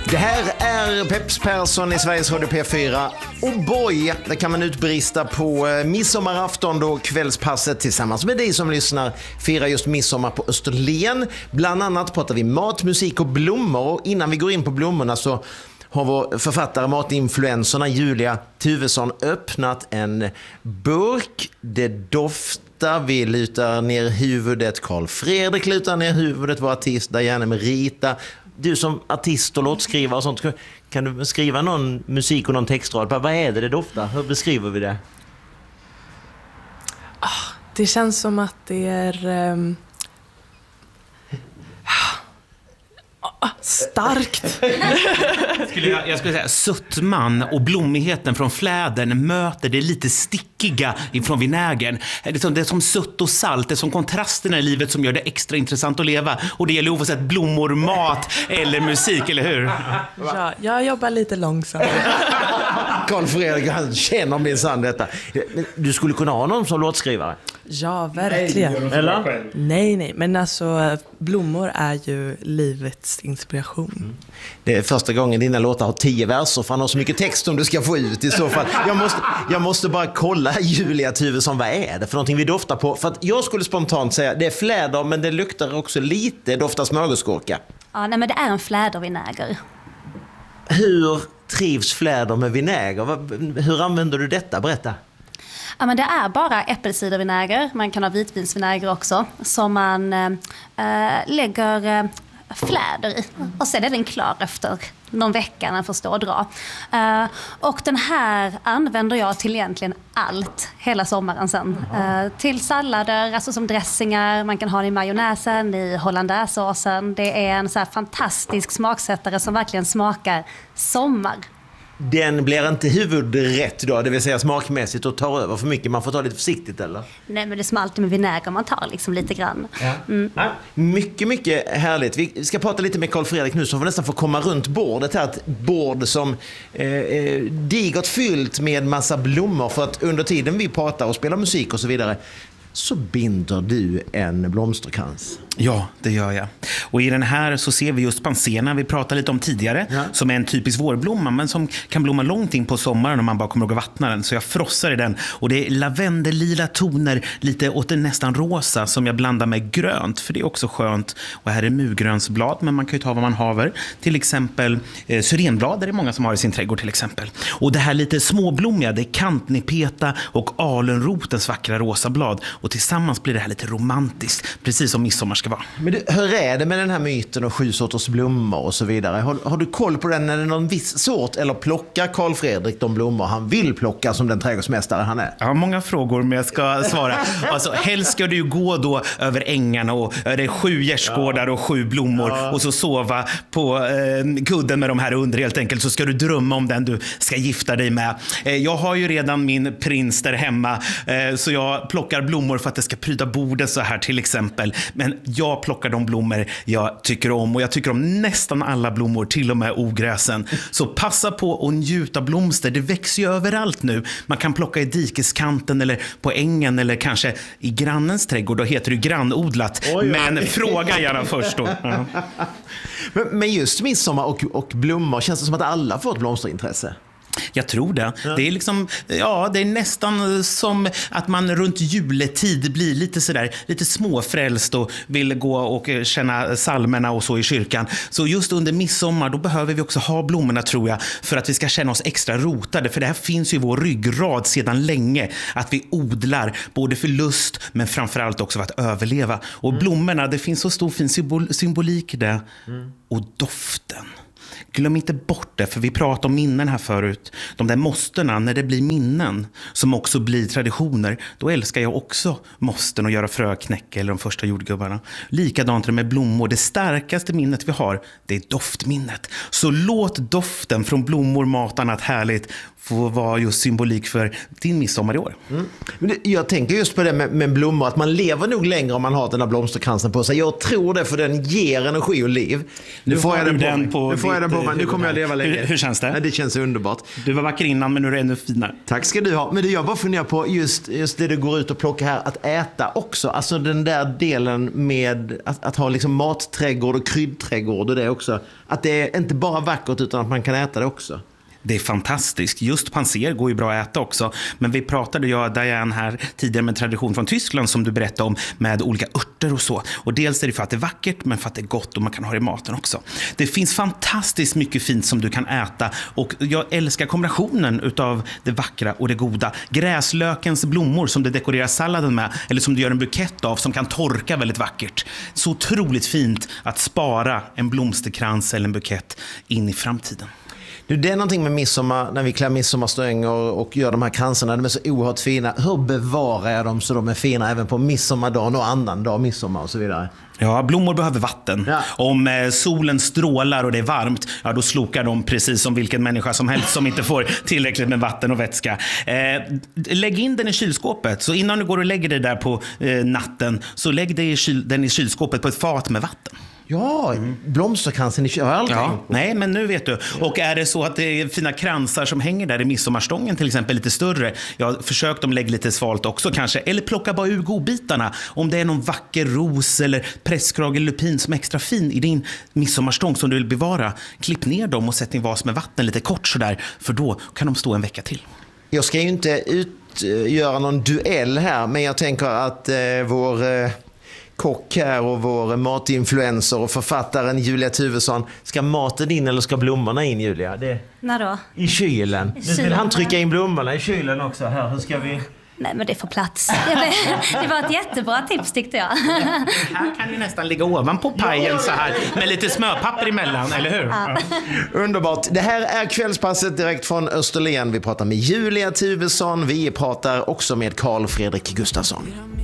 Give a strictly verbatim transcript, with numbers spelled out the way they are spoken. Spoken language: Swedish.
Det här är Peps Persson i Sveriges Radio P fyra. Och boy, det kan man utbrista på midsommarafton då kvällspasset tillsammans med dig som lyssnar firar just midsommar på Österlen. Bland annat pratar vi mat, musik och blommor. Och innan vi går in på blommorna så har vår författare, matinfluencerna Julia Tuvesson öppnat en burk. Det doftar, vi lutar ner huvudet. Carl Fredrik lutar ner huvudet, vår artist Diana Merita. Du som artist och låtskrivare och sånt, kan du skriva någon musik och någon textrad? Vad är det det doftar? Hur beskriver vi det? Oh, det känns som att det är um... oh, starkt. skulle jag, jag skulle säga sötman och blommigheten från flädern möter det lite stickiga ifrån vinägern. Det är som, det är som sött och salt, det är som kontrasterna i livet som gör det extra intressant att leva. Och det gäller oavsett blommor, mat eller musik, eller hur? Ja, jag jobbar lite långsamt. Carl Fredrik, han känner minsann detta. Du skulle kunna ha någon som låtskrivare? Ja, verkligen. Eller? Nej, nej. Men alltså, blommor är ju livets inspiration. Mm. Det är första gången dina låtar har tio verser, för han har så mycket text som du ska få ut i så fall. Jag måste, jag måste bara kolla, Julia Tuvesson, vad är det för någonting vi doftar på? För att jag skulle spontant säga, det är fläder, men det luktar också lite, doftar smörgåsgurka. Ja, nej, men det är en flädervinäger. Hur trivs fläder med vinäger? Hur använder du detta? Berätta. Ja, men det är bara äppelcidervinäger. Man kan ha vitvinsvinäger också. Som man äh, lägger äh, fläder i. Och sen är den klar efter någon vecka när den får stå och dra. Uh, och den här använder jag till egentligen allt hela sommaren sen. Uh, till sallader, alltså som dressingar. Man kan ha den i majonnäsen, i hollandaisesåsen. Det är en så här fantastisk smaksättare som verkligen smakar sommar. Den blir inte huvudrätt då, det vill säga smakmässigt, och tar över för mycket. Man får ta lite försiktigt, eller? Nej, men det smälter med vinäger man tar liksom lite grann. Ja. Mm. Ja, mycket, mycket härligt. Vi ska prata lite med Carl Fredrik nu, så får vi nästan få komma runt bordet här. Ett bord som eh, är digert fyllt med massa blommor, för att under tiden vi pratar och spelar musik och så vidare så binder du en blomsterkrans. Ja, det gör jag. Och i den här så ser vi just pansena vi pratade lite om tidigare, ja. Som är en typisk vårblomma, men som kan blomma långt in på sommaren om man bara kommer att vattna den. Så jag frossar i den. Och det är lavendellila toner, lite åt det nästan rosa, som jag blandar med grönt, för det är också skönt. Och här är murgrönsblad, men man kan ju ta vad man haver. Till exempel eh, syrenblad, det är många som har i sin trädgård till exempel. Och det här lite småblommiga, det är kantnipeta och alunrotens vackra rosa blad. Och tillsammans blir det här lite romantiskt, precis som midsommar ska vara. Men du, hur är det med den här myten och sju sorters blommor och så vidare? Har, har du koll på den? Är det någon viss sort, eller plockar Carl Fredrik de blommor han vill plocka som den trädgårdsmästare han är? Jag har många frågor, men jag ska svara. Alltså, helst ska du gå då över ängarna och det är sju gärdsgårdar och sju blommor, ja. Och så sova på eh, kudden med de här under helt enkelt, så ska du drömma om den du ska gifta dig med. Eh, jag har ju redan min prins där hemma, eh, så jag plockar blommor för att det ska pryda bordet så här till exempel. Men jag plockar de blommor jag tycker om, och jag tycker om nästan alla blommor, till och med ogräsen. Så passa på och njuta blomster. Det växer ju överallt nu. Man kan plocka i dikeskanten eller på ängen eller kanske i grannens trädgård. Då heter det grannodlat. Oj, oj. Men fråga gärna först då. Ja. Men, men just midsommar och, och blommor, känns det som att alla får ett blomsterintresse? Jag tror det. Ja. Det är liksom, ja, det är nästan som att man runt juletid blir lite sådär, lite småfrälst och vill gå och känna salmerna och så i kyrkan. Så just under midsommar, då behöver vi också ha blommorna, tror jag, för att vi ska känna oss extra rotade. För det här finns ju i vår ryggrad sedan länge, att vi odlar både för lust men framförallt också för att överleva. Och mm. blommorna, det finns så stor fin symbol- symbolik i det. Mm. Och doften. Glöm inte bort det, för vi pratade om minnen här förut. De där måsterna, när det blir minnen som också blir traditioner, då älskar jag också måsten att göra fröknäcke eller de första jordgubbarna. Likadant med blommor. Det starkaste minnet vi har, det är doftminnet. Så låt doften från blommor, mat, annat härligt få vara just symbolik för din midsommar i år. Mm. Jag tänker just på det med, med blommor, att man lever nog längre om man har den här blomsterkransen på sig. Jag tror det, för den ger energi och liv. Nu får jag den på, den på nu får jag den på mig. Nu kommer jag leva länge. Hur, hur känns det? Ja, det känns underbart. Du var vacker innan, men nu är du ännu finare. Tack ska du ha. Men det jag bara funderar på, just, just det du går ut och plockar här, att äta också. Alltså den där delen med att, att ha liksom matträdgård och kryddträdgård och det också. Att det är inte bara vackert utan att man kan äta det också. Det är fantastiskt. Just panser går ju bra att äta också. Men vi pratade, jag Diane här tidigare, med tradition från Tyskland som du berättade om, med olika örter och så. Och dels är det för att det är vackert, men för att det är gott och man kan ha det i maten också. Det finns fantastiskt mycket fint som du kan äta. Och jag älskar kombinationen utav det vackra och det goda. Gräslökens blommor som du dekorerar salladen med, eller som du gör en bukett av som kan torka väldigt vackert. Så otroligt fint att spara en blomsterkrans eller en bukett in i framtiden. Du, det är någonting med midsommar, när vi klär midsommarstränger och gör de här kransarna, de är så oerhört fina. Hur bevarar jag dem så de är fina även på midsommardagen och annan dag, midsommar och så vidare? Ja, blommor behöver vatten. Ja. Om eh, solen strålar och det är varmt, ja, då slokar de precis som vilken människa som helst som inte får tillräckligt med vatten och vätska. Eh, lägg in den i kylskåpet. Så innan du går och lägger det där på eh, natten, så lägg det i kyl- den i kylskåpet på ett fat med vatten. Ja, mm. blomsterkransen i kylskåpet. Ja, nej, men nu vet du. Och är det så att det är fina kransar som hänger där i midsommarstången till exempel, lite större, jag försökt dem lägga lite svalt också kanske, eller plocka bara ur godbitarna. Om det är någon vacker ros eller presskrage eller lupin som är extra fin i din midsommarstång som du vill bevara, klipp ner dem och sätt i en vas med vatten lite kort sådär, för då kan de stå en vecka till. Jag ska ju inte utgöra någon duell här, men jag tänker att eh, vår... Eh... kock här och vår matinfluencer och författaren Julia Tuvesson. Ska maten in eller ska blommorna in, Julia? Det... När då? I kylen. I Nu vill kylen. han trycka in blommorna i kylen också. Här, hur ska vi... Nej, men det får plats. Det var ett jättebra tips tyckte jag. Här kan ni nästan ligga ovanpå pajen så här med lite smörpapper emellan, eller hur? Ja. Underbart. Det här är Kvällspasset direkt från Österlen. Vi pratar med Julia Tuvesson. Vi pratar också med Carl Fredrik Gustafsson.